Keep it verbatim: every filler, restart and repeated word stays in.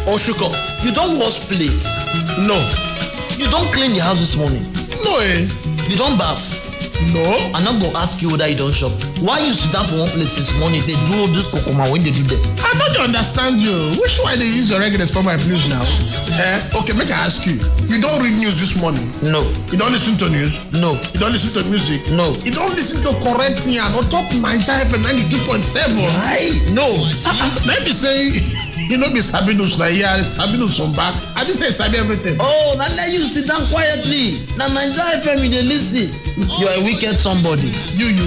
Oshuko, you don't wash plate? No. You don't clean the house this morning? No eh? You don't bath? No. I'm not gonna ask you whether you don't shop. Why you sit down for one place this morning? They do all this kokoma when they do that. I don't understand you. Which why they use your regulars for my news now? Eh? Okay, make I ask you. You don't read news this morning? No. You don't listen to news? No. You don't listen to music? No. You don't listen to correct thing and on top Nigeria F M ninety-two point seven? Right? No. Uh-uh. Let me say, you know, be Sabinus na here, Sabinus on back. I didn't say Sabi everything. Oh, now let you sit down quietly. Now Nigeria F M, you dey listen. You are a wicked somebody. You, you.